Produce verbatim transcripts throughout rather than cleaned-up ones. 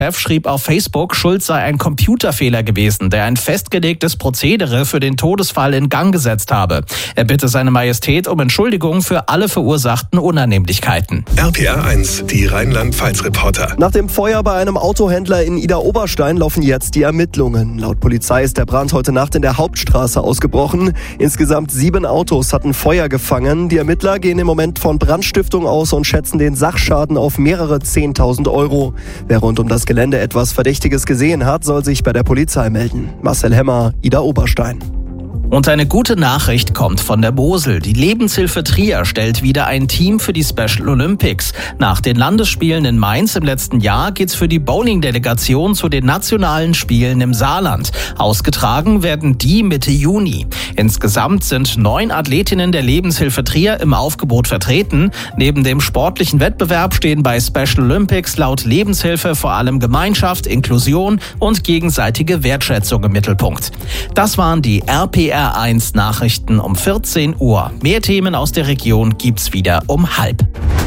Chef schrieb auf Facebook, Schuld sei ein Computerfehler gewesen, der ein festgelegtes Prozedere für den Todesfall in Gang gesetzt habe. Er bitte seine Majestät um Entschuldigung für alle verursachten Unannehmlichkeiten. R P R eins, die Rheinland-Pfalz-Reporter. Nach dem Feuer bei einem Autohändler in Idar-Oberstein laufen jetzt die Ermittlungen. Laut Polizei ist der Brand heute Nacht in der Hauptstraße ausgebrochen. Insgesamt sieben Autos hatten Feuer gefangen. Die Ermittler gehen im Moment von Brandstiftung aus und schätzen den Sachschaden auf mehrere zehntausend Euro. Wer rund um das Gelände etwas Verdächtiges gesehen hat, soll sich bei der Polizei melden. Marcel Hemmer, Idar-Oberstein. Und eine gute Nachricht kommt von der Mosel. Die Lebenshilfe Trier stellt wieder ein Team für die Special Olympics. Nach den Landesspielen in Mainz im letzten Jahr geht's für die Bowling-Delegation zu den nationalen Spielen im Saarland. Ausgetragen werden die Mitte Juni. Insgesamt sind neun Athletinnen der Lebenshilfe Trier im Aufgebot vertreten. Neben dem sportlichen Wettbewerb stehen bei Special Olympics laut Lebenshilfe vor allem Gemeinschaft, Inklusion und gegenseitige Wertschätzung im Mittelpunkt. Das waren die R P R eins Nachrichten um vierzehn Uhr. Mehr Themen aus der Region gibt's wieder um halb.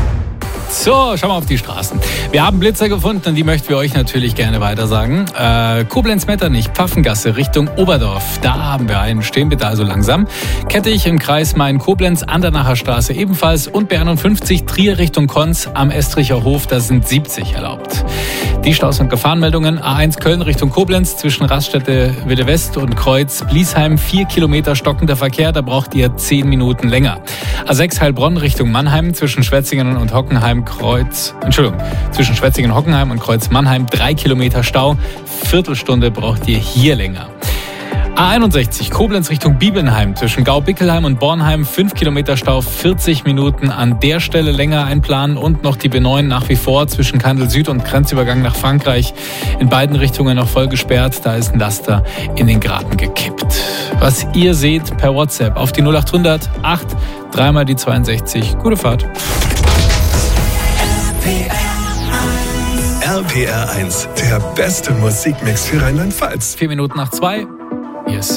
So, schauen wir auf die Straßen. Wir haben Blitzer gefunden und die möchten wir euch natürlich gerne weitersagen. Äh, Koblenz-Metternich, Pfaffengasse Richtung Oberdorf. Da haben wir einen. Stehen bitte also langsam. Kettig im Kreis Main-Koblenz, Andernacher Straße ebenfalls und B einundfünfzig Trier Richtung Konz am Estricher Hof. Da sind siebzig erlaubt. Die Staus- und Gefahrenmeldungen. A eins Köln Richtung Koblenz zwischen Raststätte Wille West und Kreuz Bliesheim. Vier Kilometer stockender Verkehr. Da braucht ihr zehn Minuten länger. A sechs Heilbronn Richtung Mannheim zwischen Schwetzingen und Hockenheim. Kreuz, Entschuldigung, zwischen Schwetzingen, Hockenheim und Kreuz Mannheim, drei Kilometer Stau, Viertelstunde braucht ihr hier länger. A einundsechzig, Koblenz Richtung Biebenheim, zwischen Gau-Bickelheim und Bornheim, fünf Kilometer Stau, vierzig Minuten an der Stelle länger einplanen und noch die B neun nach wie vor zwischen Kandel Süd und Grenzübergang nach Frankreich, in beiden Richtungen noch voll gesperrt, da ist ein Laster in den Graben gekippt. Was ihr seht per WhatsApp auf die null acht hundert acht, dreimal die zweiundsechzig. Gute Fahrt. R P R eins, der beste Musikmix für Rheinland-Pfalz. Vier Minuten nach zwei. Yes.